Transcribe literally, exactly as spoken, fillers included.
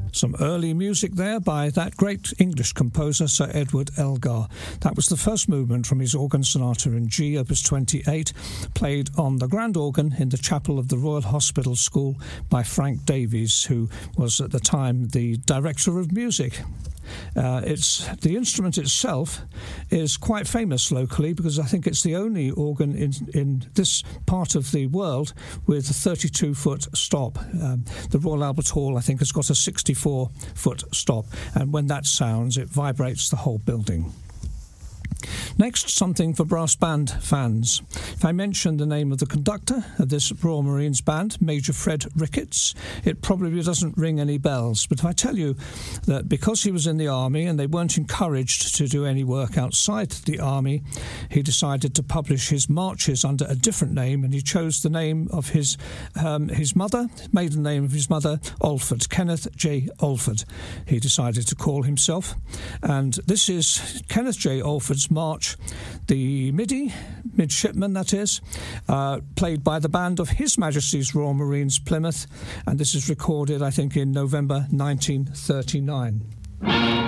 Some early music there by that great English composer, Sir Edward Elgar. That was the first movement from his organ sonata in G, opus twenty-eight, played on the grand organ in the chapel of the Royal Hospital School by Frank Davies, who was at the time the director of music. Uh, it's the instrument itself is quite famous locally because I think it's the only organ in in this part of the world with a thirty-two foot stop. Um, the Royal Albert Hall, I think, has got a sixty-four foot stop, and when that sounds, it vibrates the whole building. Next, something for brass band fans. If I mention the name of the conductor of this Royal Marines band, Major Fred Ricketts, it probably doesn't ring any bells. But if I tell you that because he was in the army and they weren't encouraged to do any work outside the army, he decided to publish his marches under a different name, and he chose the name of his um, his mother, maiden name of his mother, Alford, Kenneth J. Alford. He decided to call himself, and this is Kenneth J. Alford's March, the MIDI, midshipman that is, uh, played by the band of His Majesty's Royal Marines, Plymouth, and this is recorded, I think, in November nineteen thirty-nine.